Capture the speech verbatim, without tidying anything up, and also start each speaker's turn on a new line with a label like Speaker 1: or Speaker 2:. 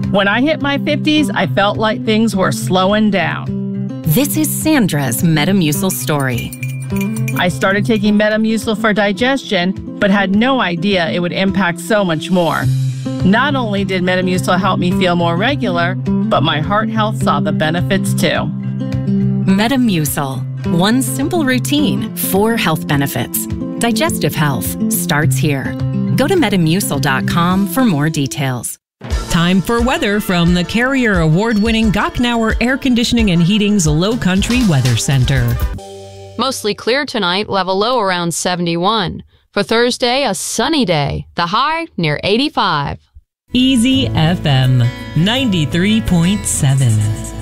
Speaker 1: When I hit my fifties, I felt like things were slowing down.
Speaker 2: This is Sandra's Metamucil story.
Speaker 1: I started taking Metamucil for digestion, but had no idea it would impact so much more. Not only did Metamucil help me feel more regular, but my heart health saw the benefits too.
Speaker 2: Metamucil. One simple routine, four health benefits. Digestive health starts here. Go to Metamucil dot com for more details.
Speaker 3: Time for weather from the Carrier Award-winning Gochnauer Air Conditioning and Heating's Low Country Weather Center.
Speaker 4: Mostly clear tonight, level low around seventy-one. For Thursday, a sunny day. The high near eighty-five.
Speaker 3: Easy F M ninety-three point seven.